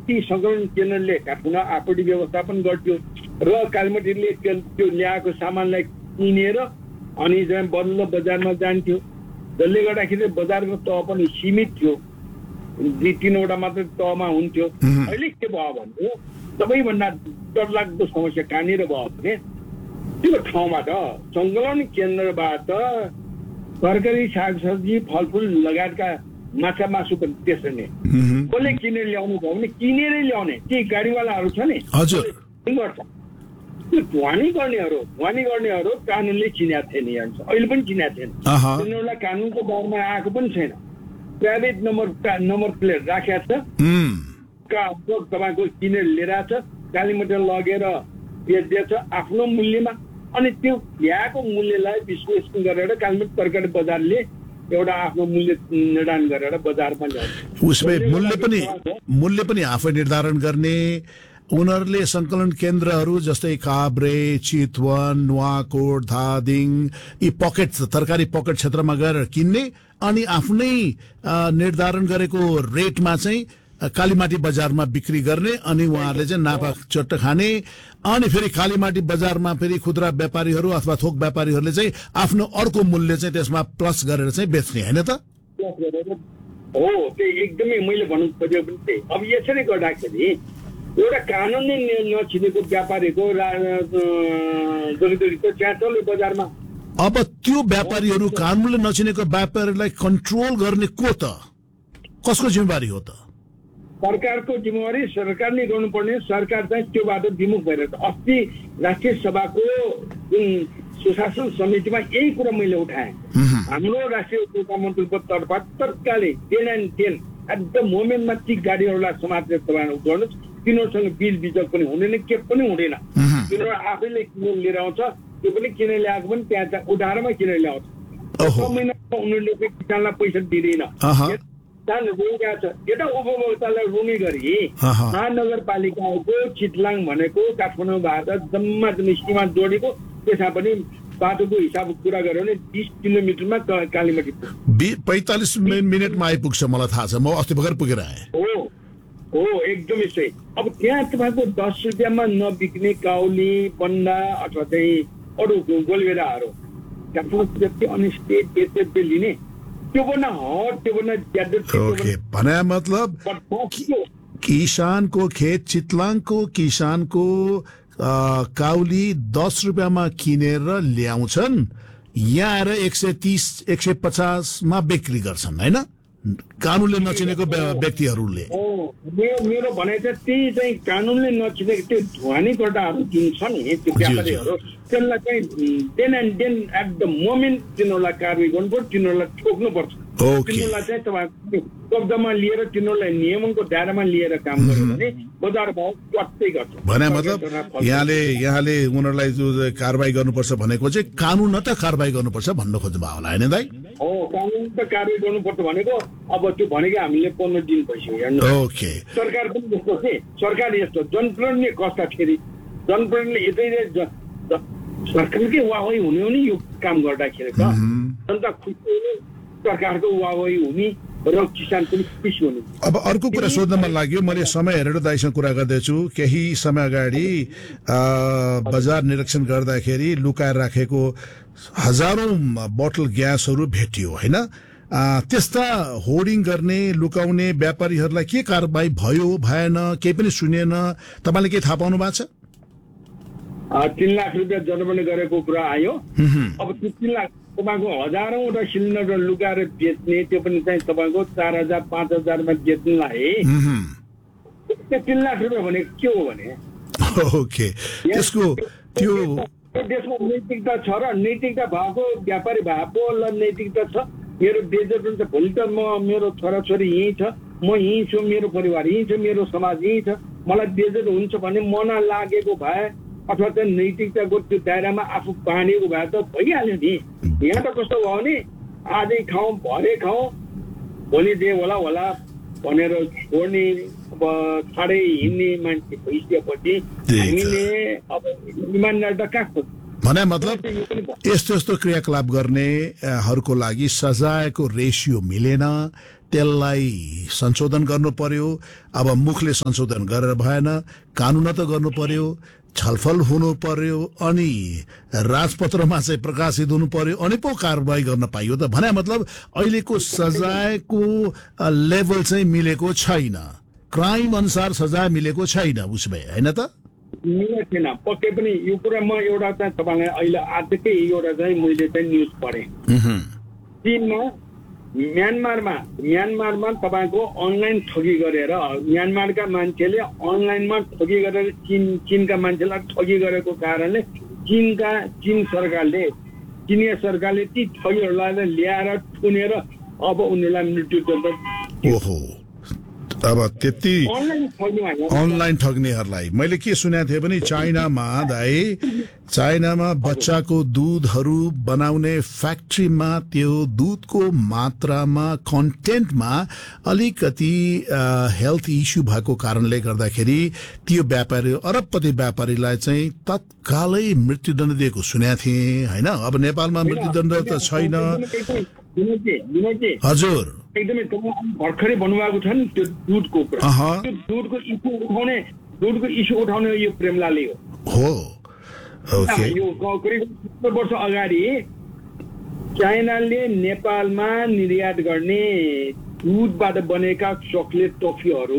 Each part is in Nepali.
ती सङ्कलन केन्द्रले काठमाडौँ आपूर्ति व्यवस्थापन गर्थ्यो र कालीमतीले त्यो ल्याएको सामानलाई किनेर अनि चाहिँ बल्ल बजारमा जान्थ्यो, जसले गर्दाखेरि बजारको तह पनि सीमित थियो, 2-3वटा मात्रै तहमा हुन्थ्यो। अहिले के भयो भने सबैभन्दा डरलाग्दो समस्या कहाँनिर भयो भने त्यो ठाउँबाट सङ्कलन केन्द्रबाट तरकारी सागसब्जी फलफुल लगायतका माछा मासु पनि त्यसरी नै कसले किनेर ल्याउनु भयो भने किनेरै ल्याउने ती गाडीवालाहरू छ नि गर्छ। त्यो ढुवानी गर्नेहरू कानुनले चिनाएको थिएन, यहाँ अहिले पनि चिनाएको थिएन, तिनीहरूलाई कानुनको दौरमा आएको पनि छैन। प्राइभेट नम्बर प्लेट राखेको छ, तपाईँको किनेर लिएर छ, कालीमती लगेर बेच्दैछ आफ्नो मूल्यमा, अनि त्यो ल्याएको मूल्यलाई विश्लेषण गरेर कालीमती तरकारी बजारले एउटा आफ्नो मूल्य निर्धारण गरेर बजारमा ल्याउँछ। उसमै मूल्य पनि आफै निर्धारण गर्ने, उनीहरूले संकलन केन्द्रहरू जस्तै काभ्रे, चितवन, नुवाकोट, धादिङ यी पकेट तरकारी पकेट क्षेत्रमा गएर किन्ने अनि आफ्नै निर्धारण गरेको रेटमा चाहिँ कालीमाटी बजारमा बिक्री गर्ने अनि उहाँहरूले चाहिँ नाफा चट्ट खाने, अनि फेरि कालीमाटी बजारमा फेरि खुद्रा व्यापारीहरू अथवा थोक व्यापारीहरूले चाहिँ आफ्नो अर्को मूल्य चाहिँ त्यसमा प्लस गरेर चाहिँ बेच्ने, हैन त? हो, त्यो एकदमै मैले भन्नु खोजेको पनि त्यही। अब यसरी गर्दाखेरि एउटा कानुनले नछिनेको व्यापारीको जोगीको चिया चल्यो बजारमा। अब त्यो व्यापारीहरू कानुनले नछिनेको व्यापारीलाई कन्ट्रोल गर्ने को त, कसको जिम्मेवारी हो त? सरकारको जिम्मेवारी, सरकारले गर्नुपर्ने। सरकार चाहिँ त्योबाट विमुख भएर अस्ति राष्ट्रिय सभाको सुशासन समितिमा यही कुरा मैले उठाएँ। हाम्रो राष्ट्रिय उपभोक्ता मन्त्रीको तर्फबाट तत्कालै 10 and 10 एट द मोमेन्टमा ती गाडीहरूलाई समातेर तपाईँ गर्नुहोस्, तिनीहरूसँग बिल बिजक पनि हुँदैन, के पनि हुँदैन, तिनीहरू आफैले किनेर लिएर आउँछ, त्यो पनि किनेर ल्याएको पनि त्यहाँ उधारमा किनेर ल्याउँछ, 6 महिनामा उनीहरूले किसानलाई पैसा दिँदैन, रोगेको छ। एउटा उपभोक्तालाई रोगे गरी महानगरपालिकाको चितलाङ भनेको काठमाडौँबाट जम्मा सीमा जोडेको, त्यसमा पनि बाटोको हिसाब कुरा गर्यो भने 20 किलोमिटरमा कालीमती 45 मिनटमा आइपुग्छ, मलाई थाहा छ, म अस्ति भर्खर पुगेर आएँ। हो एकदमै सही। अब त्यहाँ तपाईँको 10 रुपियाँमा नबिक्ने काउली, बन्दा अथवा चाहिँ अरू गोलभेडाहरू जति अनि स्टेट बेचे लिने, त्यो भन्दा भने मतलब किसानको खेत, चितलाङको किसानको काउली 10 रुपियाँमा किनेर ल्याउँछन्, यहाँ आएर 130-150 मा बिक्री गर्छन्, हैन? कानुनले नचिनेको व्यक्तिहरूले। मेरो भनाइ चाहिँ त्यही चाहिँ कानुनले नचिनेको त्यो ढुवानी गर्दाहरू जुन छ नि त्यो व्यापारीहरू, त्यसलाई चाहिँ 10 and 10 एट द मोमेन्ट तिनीहरूलाई कारवाही गर्नुपर्छ, तिनीहरूलाई ठोक्नुपर्छ। तिनीहरूलाई चाहिँ तपाईँ कब्जामा लिएर तिनीहरूलाई नियमनको दायरामा लिएर काम गर्यो भने बजार भाव स्वात्तै गर्छ। भने मतलब यहाँले उनीहरूलाई जो कारवाही गर्नुपर्छ भनेको चाहिँ कानुन त कारवाही गर्नुपर्छ भन्नु खोज्नु भयो होला, हैन दाइ? हो, कानुन त कारवाही गर्नुपर्छ भनेको अब त्यो भनेको हामीले 15 दिन भइसक्यो हेर्नु। सरकार पनि जस्तो छ, सरकार यस्तो जनप्रतिनिधि कस्ताखेरि जनप्रतिनिधिले यतै सरकारकै वाहवाही हुने हो नि यो काम गर्दाखेरि त जनता खुसी हुने, सरकारको वाहवाही हुने र किसान पनि खुसी हुने। अब अर्को कुरा सोध्न मन लाग्यो, मैले समय हेरेर दाइसँग कुरा गर्दैछु, केही समय अगाडि बजार निरीक्षण गर्दाखेरि लुकाएर राखेको हजारौं बोतल ग्यासहरू भेटियो, हैन? त्यस्ता होर्डिङ गर्ने, लुकाउने व्यापारीहरूलाई के कारबाही भयो भएन, केही पनि सुनेन, तपाईँले के थाहा पाउनु भएको छ? 3 लाख रुपियाँ जरिवाना गरेको कुरा आयो। अब त्यो 3 लाख तपाईँको हजारौंवटा सिलिन्डर लुकाएर बेच्ने, त्यो पनि चाहिँ तपाईँको 4000-5000 मा बेच्नलाई त्यो 3 लाख रुपियाँ भनेको के हो भने त्यसको त्यो देशमा नैतिकता छ र नैतिकता भएको व्यापारी भएको नैतिकता छ। मेरो बेजत हुन्छ, भोलि त मेरो छोराछोरी यहीँ छ, म यहीँ छु, मेरो परिवार यहीँ छ, मेरो समाज यहीँ छ, मलाई बेजत हुन्छ भने मन लागेको भए अथवा चाहिँ नैतिकताको त्यो दायरामा आफू बाँडेको भए त भइहाल्यो नि। यहाँ त कस्तो भयो भने आजै खाउँ भरे खाउँ भोलि जे होला भनेर छोड्ने, अब छाडै हिँड्ने मान्छे भइसकेपछि हामीले अब इमान्दारिता कहाँ खोज्छ? भने मतलब यस्तो क्रियाकलाप गर्नेहरूको लागि सजायको रेसियो मिलेन, त्यसलाई संशोधन गर्नु पर्यो। अब मुखले संशोधन गरेर भएन, कानून त गर्नु पर्यो, छलफल हुनु पर्यो, अनि राजपत्रमा चाहिँ प्रकाशित हुनु पर्यो, अनि पो कारबाही गर्न पाइयो। त भने मतलब अहिलेको सजायको लेभल चाहिँ मिलेको छैन, क्राइम अनुसार सजाय मिलेको छैन, उसमा हैन त? मिलेको छैन पक्कै पनि। यो कुरा म एउटा चाहिँ तपाईँलाई अहिले आजकै एउटा चाहिँ मैले चाहिँ न्युज पढेँ। चीनमा म्यानमारमा तपाईँको अनलाइन ठगी गरेर, म्यानमारका मान्छेले अनलाइनमा ठगी गरेर चीनका मान्छेलाई ठगी गरेको कारणले चीन चिनिया सरकारले ती ठगीहरूलाई ल्याएर थुनेर अब उनीहरूलाई मृत्युदण्ड। ओहो, अब त्यति अनलाइन ठग्नेहरूलाई मैले के सुनेको थिएँ भने चाइनामा बच्चाको दूधहरू बनाउने फ्याक्ट्रीमा त्यो दूधको मात्रामा कन्टेन्टमा अलिकति हेल्थ इस्यु भएको कारणले गर्दाखेरि त्यो व्यापारी अरबपति व्यापारीलाई चाहिँ तत्कालै मृत्युदण्ड दिएको सुनेको थिएँ हैन। अब नेपालमा मृत्युदण्ड त छैन। हजुर, एकदमै भर्खरै भन्नुभएको छ नि त्यो दुधको कुरा, दुधको इस्यु उठाउने यो प्रेमलालले हो। यो करिब 70 वर्ष अगाडि चाइनाले नेपालमा निर्यात गर्ने दुधबाट बनेका चकलेट टफीहरू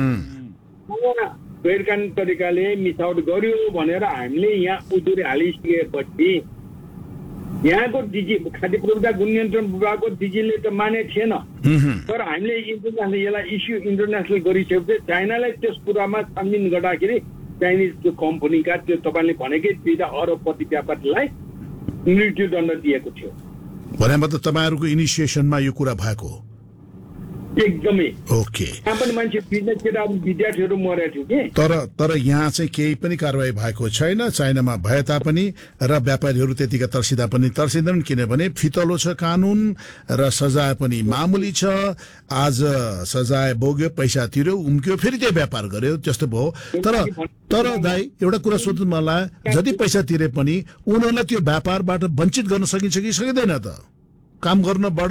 गैरकानुनी तरिकाले मिसावट गर्यो भनेर हामीले यहाँ उजुरी हालिसकेपछि यहाँको डिजी खाद्य उपभोक्ता गुण नियन्त्रण विभागको डिजीले त मानेको थिएन। तर हामीले यसलाई इस्यु इन्टरनेसनल गरिसकेपछि चाइनालाई त्यस कुरामा छानबिन गर्दाखेरि चाइनिज त्यो कम्पनीका त्यो तपाईँले भनेकै 2 अरबपति व्यापारीलाई मृत्युदण्ड दिएको थियो। भने मतलब तपाईँहरूको इनिसिएसनमा यो कुरा भएको? एकदमै। ओके। यहाँ पनि मान्छे विद्यार्थीहरू मरेको थियो कि, तर यहाँ चाहिँ केही पनि कारवाही भएको छैन। चाइनामा भए तापनि र व्यापारीहरू त्यतिका तर्सिँदा पनि तर्सिँदैनन्, किनभने फितलो छ कानून र सजाय पनि मामुली छ। आज सजाय बोग्यो, पैसा तिर्यो, उम्क्यो, फेरि त्यो व्यापार गर्यो, त्यस्तो भयो। तर दाइ एउटा कुरा सोध्नु मलाई, जति पैसा तिरे पनि उनीहरूलाई त्यो व्यापारबाट वञ्चित गर्न सकिन्छ कि सकिँदैन त? काम गर्नबाट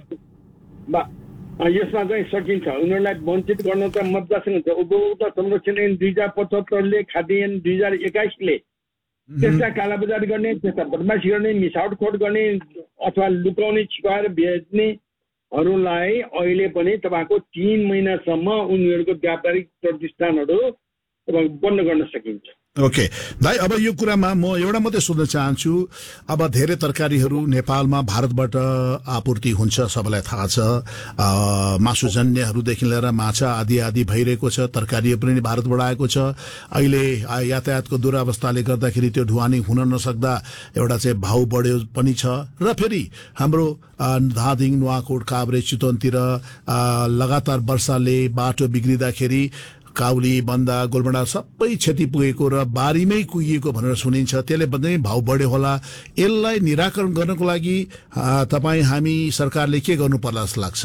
यसमा चाहिँ सकिन्छ। उनीहरूलाई वञ्चित गर्न त मजासँग छ। उपभोक्ता संरक्षण ऐन 2075 ले, खाद्यान्न 2021 ले त्यस्ता कालाबजार गर्ने, त्यस्ता बदमासी गर्ने, मिसावटखोर गर्ने अथवा लुकाउने, छिपाएर बेच्नेहरूलाई अहिले पनि तपाईँको 3 महिनासम्म उनीहरूको व्यापारिक प्रतिष्ठानहरू बन्द गर्न सकिन्छ। ओके दाइ, अब यो कुरामा म एउटा मात्रै सोध्न चाहन्छु। अब धेरै तरकारीहरू नेपालमा भारतबाट आपूर्ति हुन्छ, सबैलाई थाहा छ। मासुजन्यहरूदेखि लिएर माछा आदि भइरहेको छ। तरकारी पनि भारतबाट आएको छ। अहिले यातायातको दुरावस्थाले गर्दाखेरि त्यो ढुवानी हुन नसक्दा एउटा चाहिँ भाउ बढ्यो पनि छ। र फेरि हाम्रो धादिङ, नुवाकोट, काभ्रे, चितवनतिर लगातार वर्षाले बाटो बिग्रिँदाखेरि काउली, बन्दा, गोलबन्डा सबै क्षति पुगेको र बारीमै कुहिएको भनेर सुनिन्छ। त्यसले पनि भाउ बढ्यो होला। यसलाई निराकरण गर्नको लागि तपाईँ, हामी, सरकारले के गर्नु पर्ला जस्तो लाग्छ?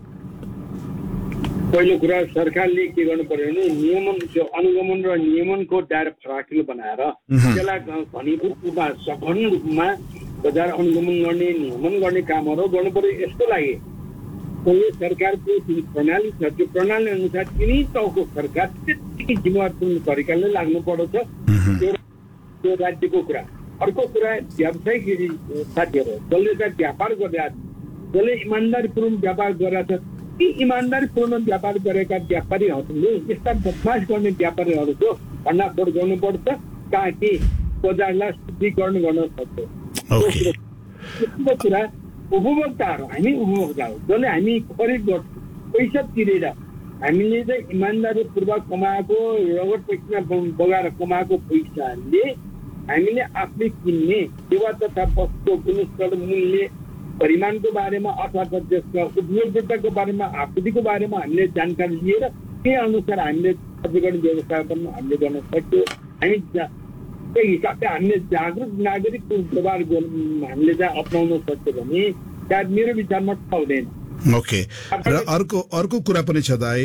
पहिलो कुरा सरकारले के गर्नु पर्यो भने अनुगमन र नियमनको दायरा फराकिलो बनाएर त्यसलाई घनीभूत रूपमा सघन रूपमा बजार अनुगमन गर्ने, नियमन गर्ने कामहरू गर्नु पर्यो। यसको लागि सरकारको प्रणाली छ, त्यो प्रणाली अनुसार तिनै तहको सरकार त्यतिकै जिम्मेवारपूर्ण तरिकाले लाग्नु पर्दछ। त्यो राज्यको कुरा। अर्को कुरा व्यावसायिक साथीहरू जसले चाहिँ व्यापार गरिरहेको छ, जसले इमान्दारीपूर्ण व्यापार गरिरहेको छ, ती इमान्दारीपूर्ण व्यापार गरेका व्यापारीहरूले यस्ता बदमास गर्ने व्यापारीहरूको भण्डाफोड गर्नुपर्छ ताकि बजारलाई शुद्धिकरण गर्न सक्छ। दोस्रो कुरा उपभोक्ताहरू, हामी उपभोक्ता हो जसले हामी खरिद गर्छौँ पैसा तिरेर, हामीले चाहिँ इमान्दारीपूर्वक कमाएको रगत पैसा बगाएर कमाएको पैसाले हामीले आफूले किन्ने सेवा तथा वस्तुको गुणस्तर, मूल्य, परिमाणको बारेमा अथवा त्यसका उपयोगिताको बारेमा, आपूर्तिको बारेमा हामीले जानकारी लिएर त्यही अनुसार हामीले खर्च व्यवस्थापन हामीले गर्न सक्छौँ। हामी त्यही हिसाबले हामीले जागरुक नागरिकको व्यवहार हामीले चाहिँ अप्नाउन सक्छौँ भने सायद मेरो विचारमा हुँदैन। ओके। र अर्को कुरा पनि छ दाइ,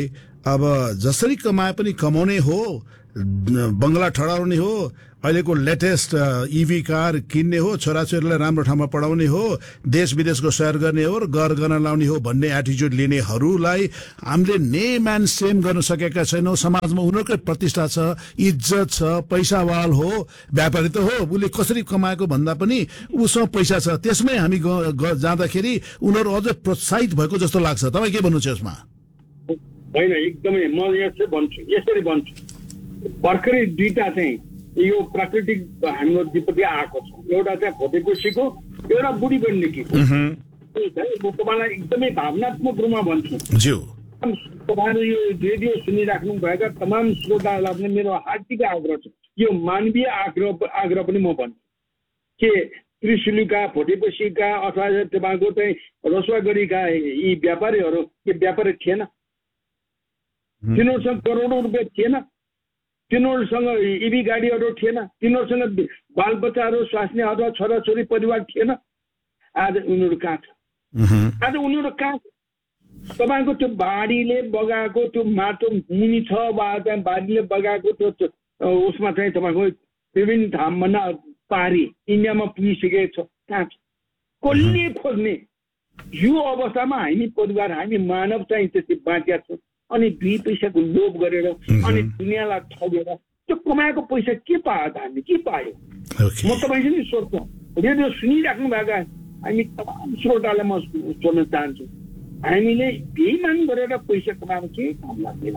अब जसरी कमाए पनि कमाउने हो, बंगला ठडाउने हो, अहिलेको लेटेस्ट इभी कार किन्ने हो, छोराछोरीलाई राम्रो ठाउँमा पढाउने हो, देश विदेशको सैर गर्ने हो, घर गर्न लाउने हो भन्ने एटिच्युड लिनेहरूलाई हामीले नेम एन्ड सेम गर्न सकेका छैनौँ। समाजमा उनीहरूकै प्रतिष्ठा छ, इज्जत छ, पैसावाल हो, व्यापारी त हो, उसले कसरी कमाएको भन्दा पनि उसँग पैसा छ, त्यसमै हामी जाँदाखेरि उनीहरू अझ प्रोत्साहित भएको जस्तो लाग्छ। तपाईँ के भन्नुहुन्छ यसमा? होइन, एकदमै म यसरी भन्छु। भर्खरै दुईटा चाहिँ यो प्राकृतिक हाम्रो विपत्ति आएको छ। एउटा चाहिँ भोटेकोसीको, एउटा बुढी गण्डकीको। म तपाईँलाई एकदमै भावनात्मक रूपमा भन्छु। तपाईँहरू यो रेडियो सुनिराख्नु भएका तमाम श्रोताहरूलाई पनि मेरो हार्दिक आग्रह छ, यो मानवीय आग्रह पनि म भन्छु के त्रिशुलीका, भोटेकोसीका अथवा तपाईँको चाहिँ रसुवागढीका यी व्यापारीहरू के व्यापारी थिएन? तिनीहरूसँग करोडौँ रुपियाँ थिएन? तिनीहरूसँग इभी गाडीहरू थिएन? तिनीहरूसँग बालबच्चाहरू स्वास्नी अथवा छोराछोरी परिवार थिएन? आज उनीहरू कहाँ छ? आज उनीहरू कहाँ छ? तपाईँको त्यो बाढीले बगाएको त्यो माटो मुनि छ, वा त्यहाँ बाढीले बगाएको त्यो उसमा चाहिँ तपाईँको विभिन्न ठाउँमा पारी इन्डियामा पुगिसकेको छ, कहाँ छ? कसले खोज्ने? यो अवस्थामा हामी परिवार, हामी मानव चाहिँ त्यति बाँचिया छौँ। अनि 2 पैसाको लोभ गरेर अनि दुनियाँलाई ठगेर त्यो कमाएको पैसा के पायो त? हामी के पायो? म तपाईँसँग नि सोध्छु, रेडियो सुनिराख्नु भएका हामी तमाम श्रोतालाई म सोध्न चाहन्छु, हामीले बेइमान गरेर पैसा कमाउनु के काम लाग्दैन?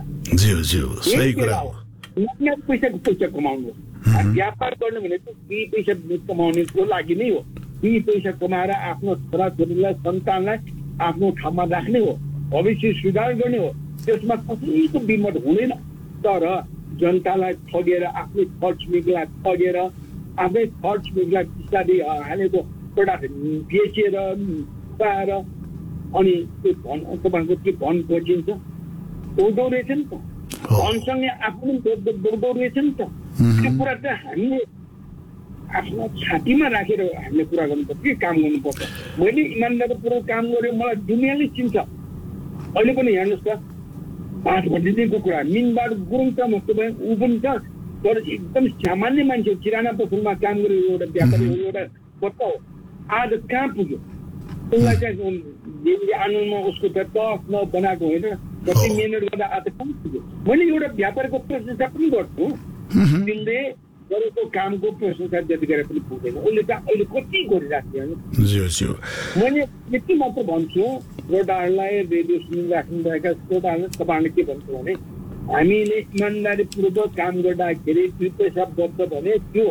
पैसाको पैसा कमाउनु, व्यापार गर्ने भनेको 2 पैसा कमाउनेको लागि नै हो। 2 पैसा कमाएर आफ्नो छोराछोरीलाई, सन्तानलाई आफ्नो ठाउँमा राख्ने हो, भविष्य सुधार गर्ने हो। त्यसमा कसैको विमत हुँदैन। तर जनतालाई ठगेर, आफ्नै खर्च मिगलाई ठगेर, आफ्नै खर्च मिगलाई पिछाडि हालेको प्रडक्ट बेचेर पाएर अनि त्यो धन तपाईँको त्यो धन खोजिन्छ, दौडो रहेछ नि त। धनसँगै आफ्नो दौडो रहेछ नि त। त्यो कुरा चाहिँ हामीले आफ्नो छातीमा राखेर हामीले कुरा गर्नुपर्छ, के काम गर्नुपर्छ। मैले इमान्दारीपूर्वक काम गरेँ, मलाई दुनियाँले चिन्छ। अहिले पनि हेर्नुहोस् त, 5 भटिदिएको कुरा मिनबार गुरुङ त मस्तो भयो, ऊ पनि छ, तर एकदम सामान्य मान्छे, किराना पसलमा काम गरेको एउटा व्यापारी हो, एउटा बच्चा हो। आज कहाँ पुग्यो? उसलाई चाहिँ आन्दोलनमा उसको त बनाएको होइन, कति मिहिनेत गर्दा आज कहाँ पुग्यो? मैले एउटा व्यापारीको प्रशंसा पनि गर्छु, तिनले गरेको कामको प्रशंसा जति गरे पनि पुग्दैन। उसले त अहिले कति गरिराख्यो। मैले यति मात्र भन्छु श्रोताहरूलाई, रेडियो सुनिराख्नुभएका श्रोताहरूलाई तपाईँहरूले के भन्छु भने, हामीले इमान्दारीपूर्वक काम गर्दाखेरि 2 पैसा बच्छ भने त्यो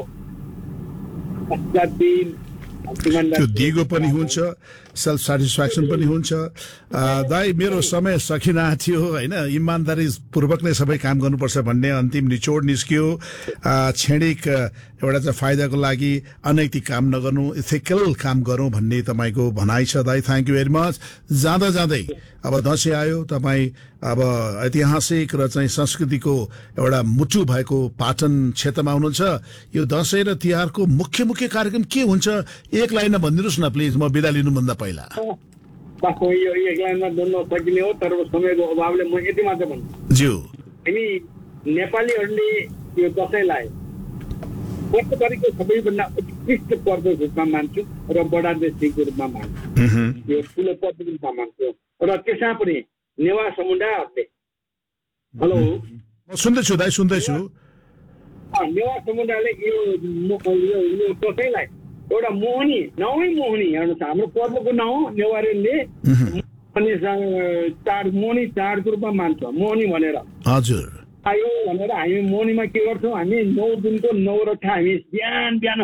दिगो पनि हुन्छ, सेल्फ सेटिस्फ्याक्सन पनि हुन्छ। दाइ, मेरो समय सकिन थियो होइन, इमान्दारी पूर्वक नै सबै काम गर्नुपर्छ भन्ने अन्तिम निचोड निस्कियो। क्षणिक एउटा चाहिँ फाइदाको लागि अनैतिक काम नगर्नु, इथिकल काम गरौँ भन्ने तपाईँको भनाइ छ। दाइ, थ्याङ्क यू भेरी मच। जाँदा जाँदै अब दसैँ आयो, तपाईँ अब ऐतिहासिक र चाहिँ संस्कृतिको एउटा मुटु भएको पाटन क्षेत्रमा हुनुहुन्छ। यो दसैँ र तिहारको मुख्य कार्यक्रम के हुन्छ? एक लाइनमा भनिदिनुहोस् न प्लिज, म बिदा लिनुभन्दा पहिला। यो एक लाइनमा बोल्न सकिने हो, तर समयको अभावले म यति मात्र भन्छु। हामी नेपालीहरूले यो दसैँलाई वर्षभरिको सबैभन्दा उत्कृष्ट पर्वको रूपमा मान्छु र बडा देशको रूपमा मान्छु, यो ठुलो पर्वको रूपमा मान्छु। र त्यसमा पनि नेवा समुदायहरूले, हेलो सुन्दैछु दाइ, सुन्दैछु। नेवा समुदायले यो दसैँलाई एउटा मोहनी, नवै मोहनी, हेर्नुहोस् हाम्रो पर्वको नाउँ हो, नेवारले मोहनी चाडको रूपमा मान्छ, मोहनी भनेर। हजुर, आयो भनेर हामी मोहनीमा के गर्छौँ, हामी 9 दिनको 9 रथा हामी बिहान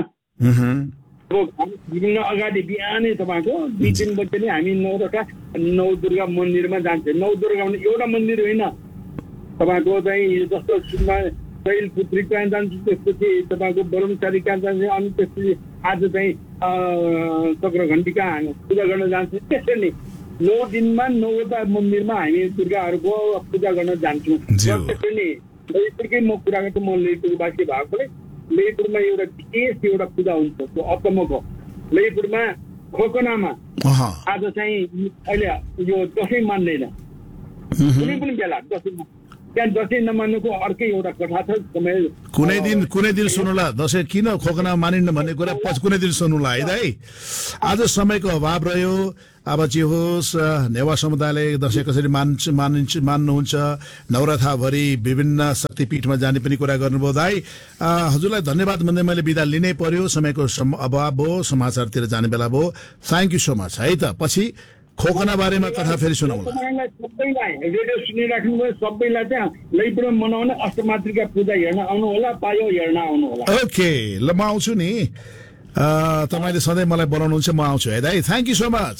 अगाडि बिहानै तपाईँको 2-3 बजे नै हामी 9 रथा 9 दुर्गा मन्दिरमा जान्छौँ। 9 दुर्गा भने एउटा मन्दिर होइन, तपाईँको चाहिँ जस्तो शैलपुत्री कहाँ जान्छ, त्यसपछि तपाईँको ब्रह्मचारी कहाँ जान्छ, अनि त्यसपछि आज चाहिँ चक्रघण्टिका पूजा गर्न जान्छ। त्यसरी 9 दिनमा 9वटा मन्दिरमा हामी दुर्गाहरूको पूजा गर्न जान्छौँ। त्यसरी ललितपुरकै म कुरा गर्छु, म ललितपुरवासी भएकोले ललितपुरमा एउटा विशेष एउटा पूजा हुन्छ, त्यो अचम्मको। ललितपुरमा खोकनामा आज चाहिँ अहिले यो दसैँ मान्दैन, कुनै पनि बेला दसैँमा त्यहाँ दसैँ नमान्नुको अर्कै एउटा कथा छ समय कुनै दिन सुन्नुला दसैँ किन खोकना मानिन्न भन्ने कुरा कुनै दिन सुन्नुला है दाइ। आज समयको अभाव रह्यो। अब जे होस् नेवा समुदायले दसैँ कसरी मान्नुहुन्छ, नवरथाभरि विभिन्न शक्तिपीठमा जाने पनि कुरा गर्नुभयो दाइ। हजुरलाई धन्यवाद भन्दै मैले बिदा लिनै पर्यो, समयको अभाव भयो, समाचारतिर जाने बेला भयो। थ्याङ्क यू सो मच है त। पछि खोकना बारेमा कथा फेरि सुनाउँ। सबैलाई रेडियो सुनिराख्नुभयो सबैलाई चाहिँ लैपुरम मनाउने अष्टमातृका पूजा हेर्न आउनु होला, पायो हेर्न आउनु होला। ओके ल म आउँछु नि, तपाईँले सधैँ मलाई बोलाउनुहुन्छ, म आउँछु है दाइ। Thank you so much.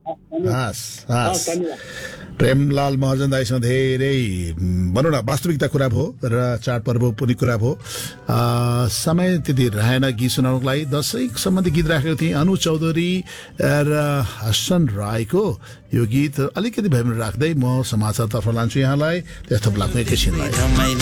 Premlal Maharjan दाइसँग धेरै भनौँ न वास्तविकता कुरा भयो र चाडपर्व पनि कुरा भयो। समय त्यति रहेन गीत सुनाउनको लागि। दसैँ सम्बन्धी गीत राखेको थिएँ अनु चौधरी र हसन राईको। यो गीत अलिकति भए पनि राख्दै म समाचारतर्फ लान्छु यहाँलाई। त्यस्तो लाग्ने एकैछिनलाई।